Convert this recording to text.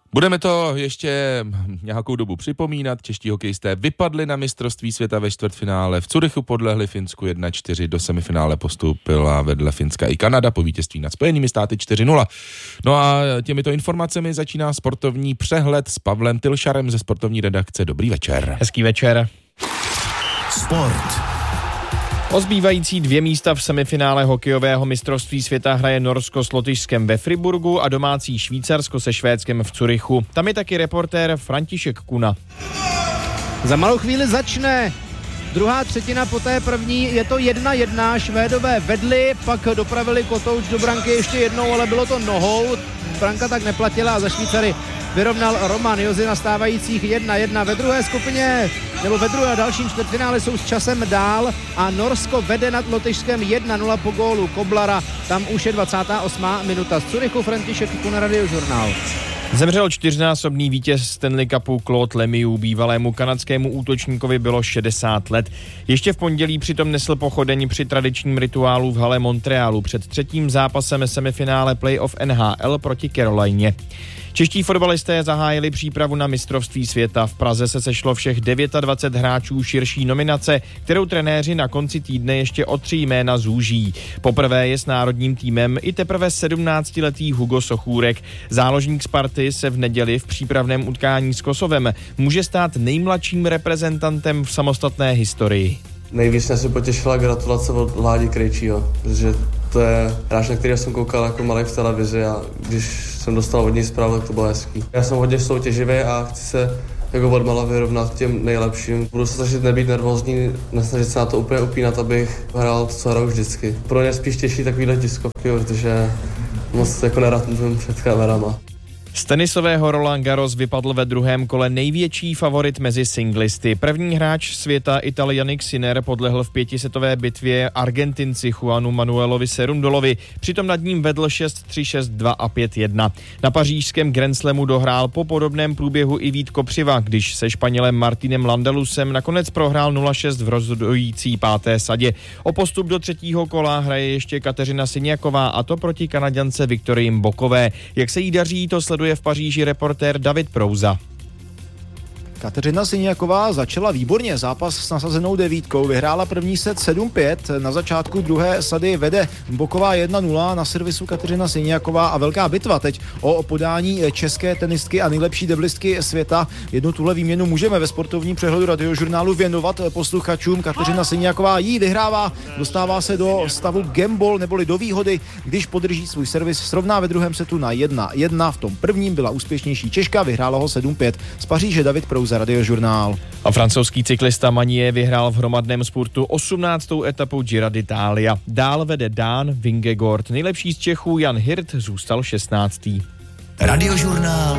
Budeme to ještě nějakou dobu připomínat. Čeští hokejisté vypadli na mistrovství světa ve čtvrtfinále. V Curychu podlehli Finsku 1-4, do semifinále postoupila vedle Finska i Kanada po vítězství nad Spojenými státy 4-0. No a těmito informacemi začíná sportovní přehled s Pavlem Tylšarem ze sportovní redakce. Dobrý večer. Hezký večer. Sport. O zbývající 2 místa v semifinále hokejového mistrovství světa hraje Norsko s Lotyšskem ve Friburgu a domácí Švýcarsko se Švédskem v Curychu. Tam je taky reportér František Kuna. Za malou chvíli začne druhá třetina, po té první je to 1-1, Švédové vedli, pak dopravili kotouč do branky ještě jednou, ale bylo to nohou, branka tak neplatila a za Švýcary vyrovnal Roman Jozy na stávajících 1-1. Ve druhé skupině, nebo ve druhé a dalším čtvrtfinále jsou s časem dál a Norsko vede nad Lotyšskem 1-0 po gólu Koblara. Tam už je 28. minuta. Z Curychu František Kuna, Radiožurnál. Zemřel 4násobný vítěz Stanley Cupu Claude Lemieux, bývalému kanadskému útočníkovi bylo 60 let. Ještě v pondělí přitom nesl pochodeň při tradičním rituálu v hale Montrealu před třetím zápasem semifinále playoff NHL proti Carolině. Čeští fotbalisté zahájili přípravu na mistrovství světa. V Praze se sešlo všech 29 hráčů širší nominace, kterou trenéři na konci týdne ještě o 3 jména zúží. Poprvé je s národním týmem i teprve 17letý Hugo Sochůrek. Záložník Sparty se v neděli v přípravném utkání s Kosovem může stát nejmladším reprezentantem v samostatné historii. Nejvíc mě se potěšila gratulace od Ládi Krejčího, protože to je hráč, na který jsem koukal jako malý v televizi a když jsem dostal od něj zprávu, tak to bylo hezký. Já jsem hodně soutěživý a chci se jako odmala vyrovnat těm nejlepším. Budu se snažit nebýt nervózní, nesnažit se na to úplně upínat, abych hrál to, co hraju vždycky. Pro ně spíš těší takovýhle tiskovky, protože moc jako nerad mluvím před kamerama. Z tenisového Roland Garros vypadl ve druhém kole největší favorit mezi singlisty. První hráč světa Ital Jannik Sinner podlehl v 5setové bitvě Argentinci Juanu Manuelovi Cerundolovi. Přitom nad ním vedl 6-3, 6-2 a 5-1. Na pařížském Grand Slamu dohrál po podobném průběhu i Vít Kopřiva, když se Španělem Martinem Landalusem nakonec prohrál 0-6 v rozhodující 5. sadě. O postup do třetího kola hraje ještě Kateřina Siniaková, a to proti Kanaďance Viktorii Mbokové. Jak se jí daří, to sleduje v Paříži reportér David Prouza. Kateřina Siniaková začala výborně zápas s nasazenou 9, vyhrála první set 7-5, na začátku druhé sady vede Boková 1-0, na servisu Kateřina Siniaková a velká bitva teď o podání české tenistky a nejlepší deblistky světa. Jednu tuhle výměnu můžeme ve sportovním přehledu Radiožurnálu věnovat posluchačům. Kateřina Siniaková jí vyhrává, dostává se do stavu gamble neboli do výhody, když podrží svůj servis, srovná ve druhém setu na 1-1, v tom prvním byla úspěšnější Češka, vyhrála ho 7-5. Z Paříže David Prouza, Radiožurnál. A francouzský cyklista Magnier vyhrál v hromadném spurtu 18. etapu Giro d'Italia. Dál vede Dán Vingegaard. Nejlepší z Čechů Jan Hirt zůstal 16. Radiožurnál